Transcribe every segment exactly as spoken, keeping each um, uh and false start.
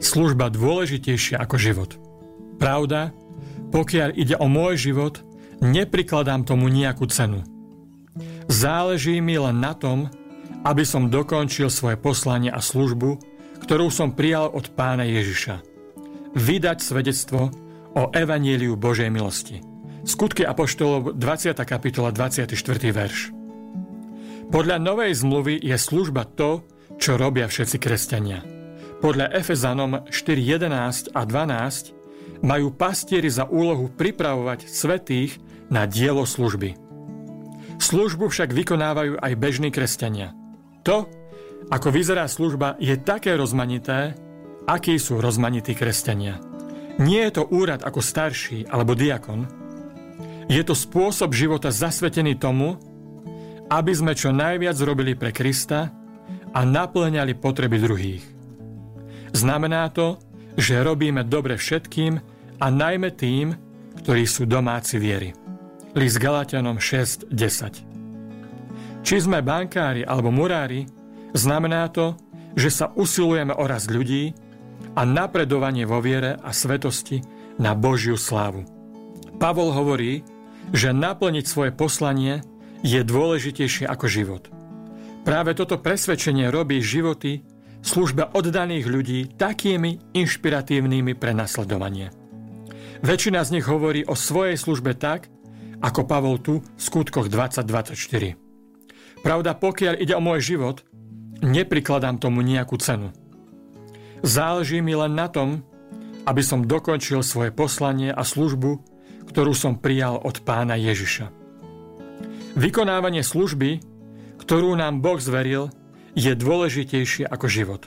služba dôležitejšia ako život. Pravda, pokiaľ ide o môj život, neprikladám tomu nejakú cenu. Záleží mi len na tom, aby som dokončil svoje poslanie a službu, ktorú som prijal od Pána Ježiša. Vydať svedectvo o evanjeliu Božej milosti. Skutky apoštolov dvadsiata kapitola dvadsiaty štvrtý verš. Podľa novej zmluvy je služba to, čo robia všetci kresťania. Podľa Efezanom štyri jedenásť a dvanásť majú pastieri za úlohu pripravovať svätých na dielo služby. Službu však vykonávajú aj bežní kresťania. To, ako vyzerá služba, je také rozmanité, akí sú rozmanití kresťania. Nie je to úrad ako starší alebo diakon. Je to spôsob života zasvetený tomu, aby sme čo najviac robili pre Krista a naplňali potreby druhých. Znamená to, že robíme dobre všetkým a najmä tým, ktorí sú domáci viery. List Galatianom šesť desať. Či sme bankári alebo murári, znamená to, že sa usilujeme o rast ľudí a napredovanie vo viere a svetosti na Božiu slávu. Pavol hovorí, že naplniť svoje poslanie je dôležitejšie ako život. Práve toto presvedčenie robí životy služba oddaných ľudí takými inšpiratívnymi pre nasledovanie. Väčšina z nich hovorí o svojej službe tak, ako Pavol tu v skutkoch dvadsať dvadsaťštyri. Pravda, pokiaľ ide o môj život, neprikladám tomu nejakú cenu. Záleží mi len na tom, aby som dokončil svoje poslanie a službu, ktorú som prijal od Pána Ježiša. Vykonávanie služby, ktorú nám Boh zveril, je dôležitejšie ako život.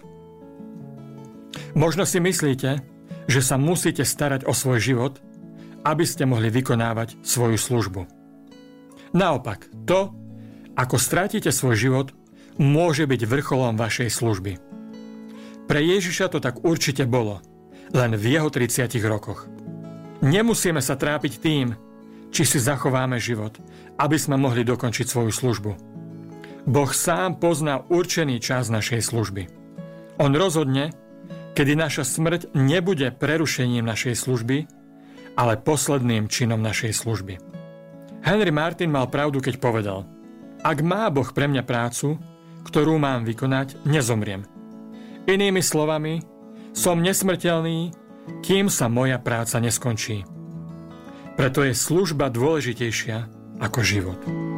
Možno si myslíte, že sa musíte starať o svoj život, aby ste mohli vykonávať svoju službu. Naopak, to, ako stratíte svoj život, môže byť vrcholom vašej služby. Pre Ježiša to tak určite bolo, len v jeho tridsiatich rokoch. Nemusíme sa trápiť tým, či si zachováme život, aby sme mohli dokončiť svoju službu. Boh sám pozná určený čas našej služby. On rozhodne, kedy naša smrť nebude prerušením našej služby, ale posledným činom našej služby. Henry Martin mal pravdu, keď povedal: Ak má Boh pre mňa prácu, ktorú mám vykonať, nezomriem. Inými slovami, som nesmrteľný, kým sa moja práca neskončí. Preto je služba dôležitejšia ako život.